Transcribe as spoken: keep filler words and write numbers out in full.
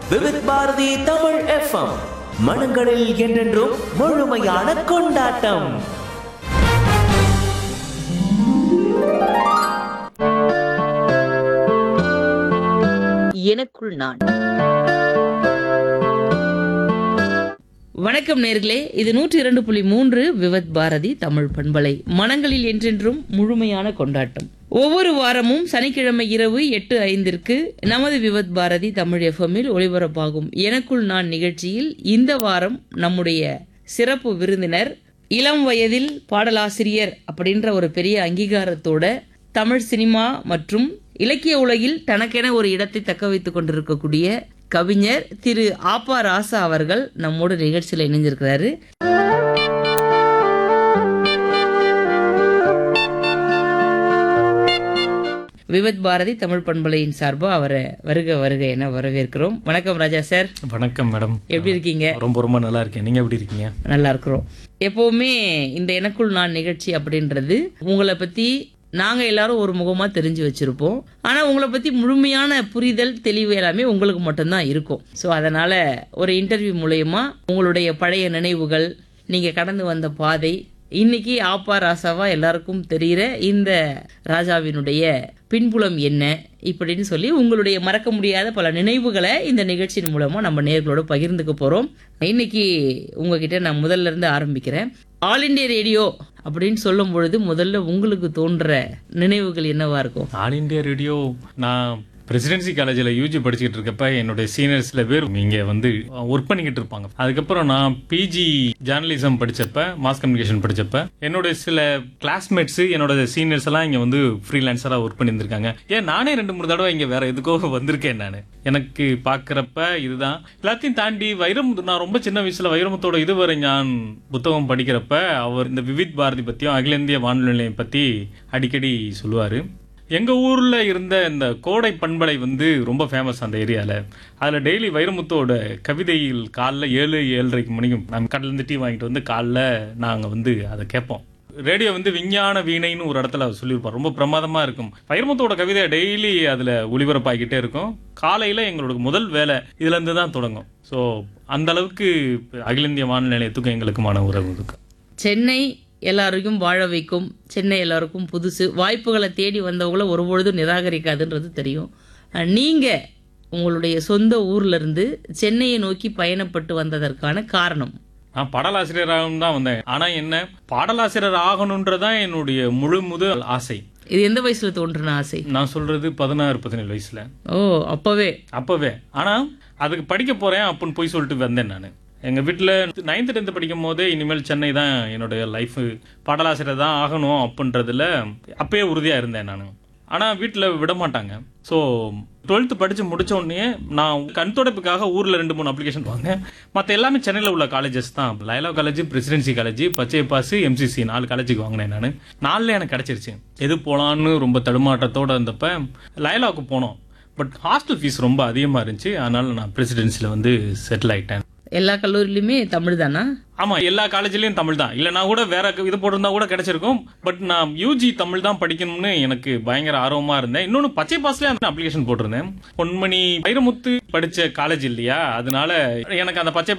Vividh Bharathi Tamil FM, மனங்களில் என்றென்றும் முழுமையான கொண்டாட்டம். எனக்குள் நான். வணக்கம் நேர்களே, இது நூற்றி இரண்டு புள்ளி மூன்று விவத் பாரதி தமிழ் பண்பலை, மனங்களில் என்றென்றும் முழுமையான கொண்டாட்டம். ஒவ்வொரு வாரமும் சனிக்கிழமை இரவு எட்டு ஐந்திற்கு நமது விவத் பாரதி தமிழ் எஃப்எம்மில் ஒளிபரப்பாகும் எனக்குள் நான் நிகழ்ச்சியில் இந்த வாரம் நம்முடைய சிறப்பு விருந்தினர் இளம் வயதில் பாடலாசிரியர் அப்படின்ற ஒரு பெரிய அங்கீகாரத்தோட தமிழ் சினிமா மற்றும் இலக்கிய உலகில் தனக்கென ஒரு இடத்தை தக்க வைத்துக் கொண்டிருக்கக்கூடிய கவிஞர் திரு ஆப்பா ராசா அவர்கள் நம்மோட நிகழ்ச்சியில் இணைஞ்சிருக்கிறாரு. விவத் பாரதி தமிழ் பண்பலையின் சார்பா அவரை வருக வருக என வரவேற்கிறோம். வணக்கம் ராஜா சார். வணக்கம் மேடம், எப்படி இருக்கீங்க? ரொம்ப ரொம்ப நல்லா இருக்கேன். நீங்க எப்படி இருக்கீங்க? நல்லா இருக்கிறோம். எப்பவுமே இந்த எனக்குள் நான் நிகழ்ச்சி அப்படின்றது உங்களை பத்தி நாங்க எல்லாரும் ஒரு முகமா தெரிஞ்சு வச்சிருப்போம். ஆனா உங்களை பத்தி முழுமையான புரிதல் தெளிவு எல்லாமே உங்களுக்கு மட்டும்தான் இருக்கும். ஸோ அதனால ஒரு இன்டர்வியூ மூலயமா உங்களுடைய பழைய நினைவுகள், நீங்க கடந்து வந்த பாதை, இன்னைக்கு ஆப்பா ராசாவா எல்லாருக்கும் தெரிகிற இந்த ராஜாவினுடைய பின்புலம் என்ன இப்படின்னு சொல்லி உங்களுடைய மறக்க முடியாத பல நினைவுகளை இந்த நிகழ்ச்சியின் மூலமா நம்ம நேர்களோட பகிர்ந்துக்க போறோம். இன்னைக்கு உங்ககிட்ட நான் முதல்ல இருந்து ஆரம்பிக்கிறேன். ஆல் இண்டியா ரேடியோ அப்படின்னு சொல்லும் பொழுது முதல்ல உங்களுக்கு தோன்ற நினைவுகள் என்னவா இருக்கும்? ஆல் இண்டியா ரேடியோ, நான் பிரசிடென்சி காலேஜில் யூஜி படிச்சுட்டு இருக்கப்ப என்னுடைய சீனியர் சில பேர் இங்கே வந்து ஒர்க் பண்ணிக்கிட்டு இருப்பாங்க. அதுக்கப்புறம் நான் பிஜி ஜேர்னலிசம் படிச்சப்ப, மாஸ் கம்யூனிகேஷன் படிச்சப்ப என்னோட சில கிளாஸ்மேட்ஸ், என்னோட சீனியர்ஸ் எல்லாம் இங்கே வந்து ஃப்ரீலான்சராக ஒர்க் பண்ணியிருந்திருக்காங்க. ஏன் நானே ரெண்டு மூணு தடவை இங்கே வேற எதுக்கோ வந்திருக்கேன். நான் எனக்கு பார்க்குறப்ப இதுதான். எல்லாத்தையும் தாண்டி வைரமுத்து, நான் ரொம்ப சின்ன வயசுல வைரமுத்தோட இதுவரை நான் புத்தகம் படிக்கிறப்ப அவர் இந்த விவித் பாரதி பற்றியும் அகில இந்திய வானொலி நிலையம் பற்றி அடிக்கடி சொல்லுவார். எங்க ஊர்ல இருந்த இந்த கோடை பண்பலை வந்து ரொம்ப ஃபேமஸ் அந்த ஏரியால. அதுல டெய்லி வைரமுத்தோட கவிதையில் காலைல ஏழு ஏழரைக்கு மணிக்கும் நம்ம கடையில இருந்து டீ வாங்கிட்டு வந்து காலைல நாங்க வந்து அதை கேட்போம். ரேடியோ வந்து விஞ்ஞான வீணைன்னு ஒரு இடத்துல அவர் சொல்லியிருப்பார். ரொம்ப பிரமாதமா இருக்கும். வைரமுத்தோட கவிதை டெய்லி அதுல ஒளிபரப்பாகிக்கிட்டே இருக்கும். காலையில எங்களோட முதல் வேலை இதுல இருந்து தான் தொடங்கும். ஸோ அந்த அளவுக்கு அகில இந்திய வானொலி நிலையத்துக்கும் எங்களுக்குமான உறவு இருக்கு. சென்னை எல்லாருக்கும் வாழ வைக்கும், சென்னை எல்லாருக்கும் புதுசு, வாய்ப்புகளை தேடி வந்தவங்கள ஒருபொழுதும் நிராகரிக்காதுன்றது தெரியும். நீங்க உங்களுடைய சொந்த ஊர்ல இருந்து சென்னையை நோக்கி பயணப்பட்டு வந்ததற்கான காரணம்? நான் பாடலாசிரியராகவும் தான் வந்தேன். ஆனா என்ன, பாடலாசிரியர் ஆகணுன்றதான் என்னுடைய முழு முதல் ஆசை. இது எந்த வயசுல தோன்றுன ஆசை? நான் சொல்றது பதினாறு பதினேழு வயசுல. ஓ, அப்பவே அப்பவே. ஆனா அதுக்கு படிக்க போறேன் அப்படின்னு போய் சொல்லிட்டு வந்தேன். நான் எங்க வீட்டுல நைன்த் டென்த் படிக்கும் போதே இனிமேல் சென்னை தான் என்னுடைய லைஃப், பாடலாசிரியர் தான் ஆகணும் அப்படின்றதுல அப்பயே உறுதியா இருந்தேன் நான். ஆனா வீட்டுல விட மாட்டாங்க. ஸோ டுவெல்த் படிச்சு முடிச்ச உடனே நான் கண் துடைப்புக்காக ஊர்ல ரெண்டு மூணு அப்ளிகேஷன் வாங்கினேன். மற்ற எல்லாமே சென்னையில் உள்ள காலேஜஸ் தான். லயலா காலேஜ், பிரசிடென்சி காலேஜ், பச்சை பாஸ், எம்சிசி, நாலு காலேஜுக்கு வாங்கினேன் நான். நாலுல எனக்கு கிடைச்சிருச்சு. எது போலான்னு ரொம்ப தடுமாற்றத்தோட இருந்தப்ப லயலாவுக்கு போனோம். பட் ஹாஸ்டல் ஃபீஸ் ரொம்ப அதிகமா இருந்துச்சு. அதனால நான் பிரசிடென்சில வந்து செட்டில் ஆயிட்டேன். எல்லா கல்லூரியிலுமே தமிழ் தானா? ஆமா, எல்லா காலேஜ்லயும் தமிழ் தான். இல்ல நான் கூட வேற இது போட்டிருந்தா கூட கிடைச்சிருக்கும். பட் நான் யூஜி தமிழ் தான் படிக்கணும்னு எனக்கு பயங்கர ஆர்வமா இருந்தேன். இன்னொன்னு பச்சை பாஸ்ல அந்த அப்ளிகேஷன் போட்டிருந்தேன். பொன்மணி வைரமுத்து படிச்ச காலேஜ் இல்லையா, அதனால எனக்கு அந்த பச்சை